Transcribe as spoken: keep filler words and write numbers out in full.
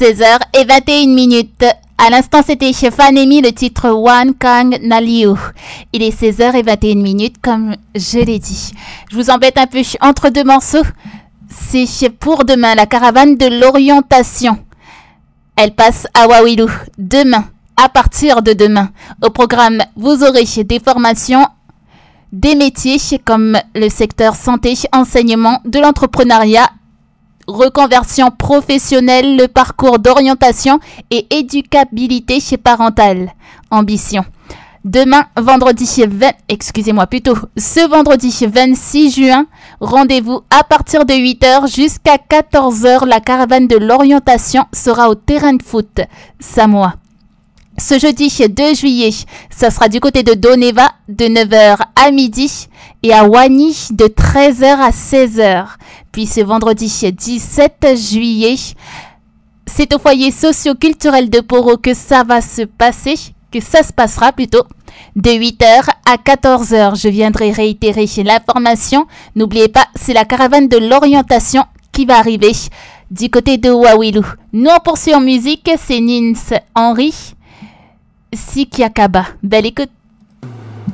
seize heures vingt et une minutes. À l'instant, c'était chez Fanemi le titre One Kang Naliu. Il est seize heures vingt et une minutes, comme je l'ai dit. Je vous embête un peu entre deux morceaux. C'est chez pour demain, la caravane de l'orientation. Elle passe à Wawilou demain, à partir de demain. Au programme, vous aurez des formations, des métiers comme le secteur santé, enseignement, de l'entrepreneuriat, reconversion professionnelle, le parcours d'orientation et éducabilité chez Parental Ambition. Demain, vendredi vingt, excusez-moi plutôt, ce vendredi vingt-six juin, rendez-vous à partir de huit heures jusqu'à quatorze heures. La caravane de l'orientation sera au terrain de foot Samoa. Ce jeudi deux juillet, ça sera du côté de Doneva de neuf heures à midi et à Wani de treize heures à seize heures. Puis ce vendredi dix-sept juillet, c'est au foyer socio-culturel de Poro que ça va se passer, que ça se passera plutôt, de huit heures à quatorze heures. Je viendrai réitérer l'information. N'oubliez pas, c'est la caravane de l'orientation qui va arriver du côté de Wawilou. Nous on poursuit en musique, c'est Nins Henry Sikiakaba. Belle écoute.